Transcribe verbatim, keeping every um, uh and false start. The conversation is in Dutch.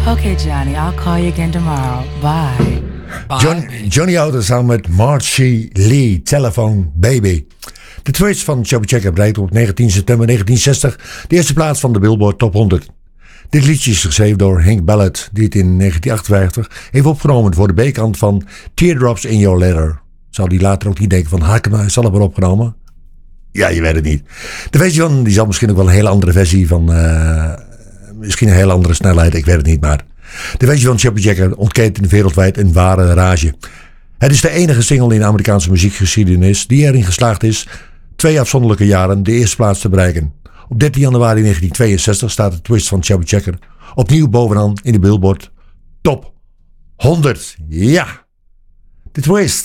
Okay, Johnny, I'll call you again tomorrow. Bye. John, Johnny Otter samen met Marcy Lee, Telephone Baby. De twist van Chubby Checker bereikt op negentien september negentien zestig de eerste plaats van de Billboard Top honderd. Dit liedje is geschreven door Hank Ballard, die het in negentien achtenvijftig heeft opgenomen voor de B-kant van Teardrops in Your Letter. Zou die later ook niet denken van, ha, ik heb hem zelf wel opgenomen? Ja, je weet het niet. De versie van, die zal misschien ook wel een hele andere versie van, uh, misschien een hele andere snelheid, ik weet het niet, maar de versie van Chubby Checker ontkent wereldwijd een ware rage. Het is de enige single in de Amerikaanse muziekgeschiedenis die erin geslaagd is twee afzonderlijke jaren de eerste plaats te bereiken. Op dertien januari negentien tweeënzestig staat de twist van Chubby Checker opnieuw bovenaan in de Billboard Top honderd. Ja, de twist.